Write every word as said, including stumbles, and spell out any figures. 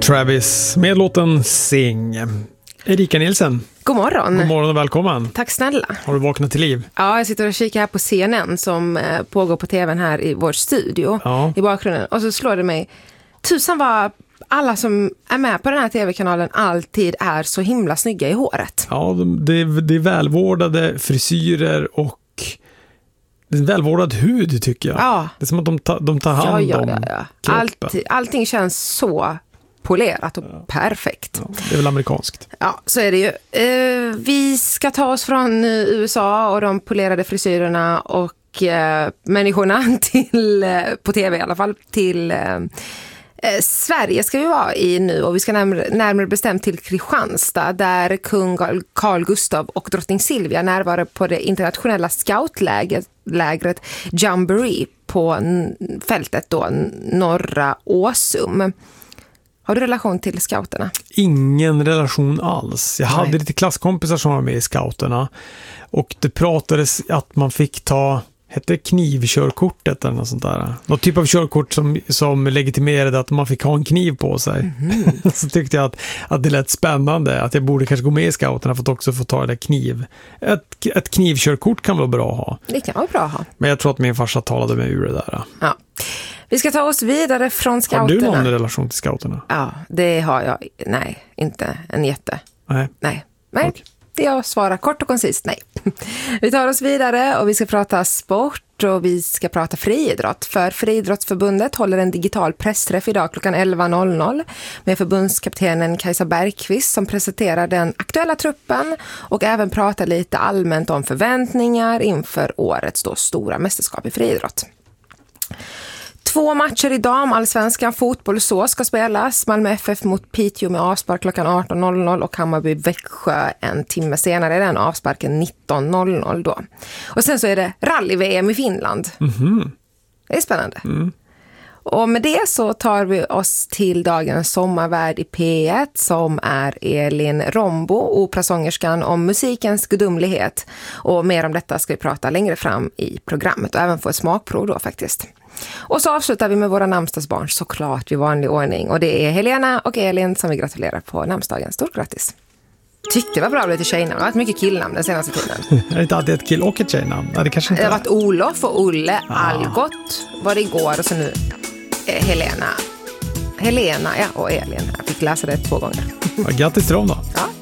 Travis med låten Sing. Erika Nilsen. God morgon. God morgon och välkommen. Tack snälla. Har du vaknat till liv? Ja, jag sitter och kikar här på C N N som eh, pågår på tvn här i vår studio Ja. i bakgrunden. Och så slår det mig, tusan vad alla som är med på den här tv-kanalen alltid är så himla snygga i håret. Ja, de, det, är, det är välvårdade frisyrer och det är en välvårdad hud tycker jag. Ja. Det är som att de, ta, de tar hand ja, om ja, ja. kroppen. Allt, allting känns så polerat och ja. perfekt. Ja, det är väl amerikanskt. Ja, så är det ju. Eh, vi ska ta oss från U S A och de polerade frisyrerna och eh, människorna till, eh, på tv i alla fall, till eh, eh, Sverige ska vi vara i nu och vi ska närmare, närmare bestämt till Kristianstad där kung Carl Gustaf och drottning Silvia närvarar på det internationella scoutlägret Jamboree på fältet då, norra Åsum. Har du relation till scouterna? Ingen relation alls. Jag Nej. hade lite klasskompisar som var med i scouterna. Och det pratades att man fick ta, hette det knivkörkortet eller något sånt där. Något typ av körkort som, som legitimerade att man fick ha en kniv på sig. Mm. Så tyckte jag att, att det lät spännande. Att jag borde kanske gå med i scouterna för att också få ta det där kniv. Ett, ett knivkörkort kan vara bra att ha. Det kan vara bra att ha. Men jag tror att min farsa talade mig ur det där. Ja. Vi ska ta oss vidare från scouterna. Har du någon relation till scouterna? Ja, det har jag. Nej, inte en jätte. Nej. Nej, nej. Okay. Det jag svarar kort och koncist, nej. Vi tar oss vidare och vi ska prata sport och vi ska prata friidrott. För Friidrottsförbundet håller en digital pressträff idag klockan elva med förbundskaptenen Kajsa Bergqvist som presenterar den aktuella truppen och även pratar lite allmänt om förväntningar inför årets då stora mästerskap i friidrott. Två matcher i damallsvenskan fotboll så ska spelas. Malmö F F mot Piteå med avspark klockan arton och Hammarby-Växjö en timme senare. Den avsparken nitton då. Och sen så är det rally-V M i Finland. Mm-hmm. Det är spännande. Mm. Och med det så tar vi oss till dagens sommarvärd i P ett som är Elin Rombo, operasångerskan om musikens gudomlighet. Och mer om detta ska vi prata längre fram i programmet och även få ett smakprov då faktiskt. Och så avslutar vi med våra namnsdagsbarn såklart i vanlig ordning. Och det är Helena och Elin som vi gratulerar på namnsdagen. Stort grattis! Tyckte det var bra att bli till tjejnamn. Det har varit mycket killnamn den senaste tiden. Är det inte alltid ett kill och ett tjejnamn? Ja, det kanske inte det har varit Olof och Olle, ah. Algot var det igår och så nu eh, Helena. Helena ja, och Elin. Jag fick läsa det två gånger. Ja, grattis till dem då. Ja.